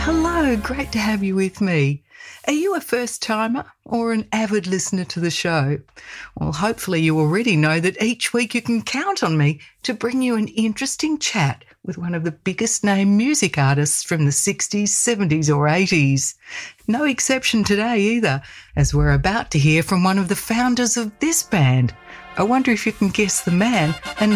Hello, great to have you with me. Are you a first-timer or an avid listener to the show? Well, hopefully you already know that each week you can count on me to bring you an interesting chat with one of the biggest name music artists from the 60s, 70s or 80s. No exception today either, as we're about to hear from one of the founders of this band. I wonder if you can guess the man and